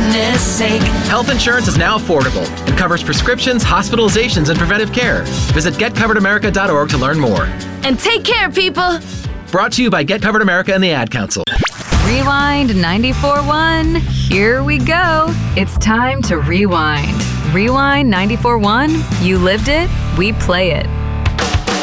goodness sake. Health insurance is now affordable. It covers prescriptions, hospitalizations, and preventive care. Visit getcoveredamerica.org to learn more. And take care, people. Brought to you by Get Covered America and the Ad Council. Rewind 94.1. Here we go. It's time to rewind. Rewind 94.1. You lived it, we play it.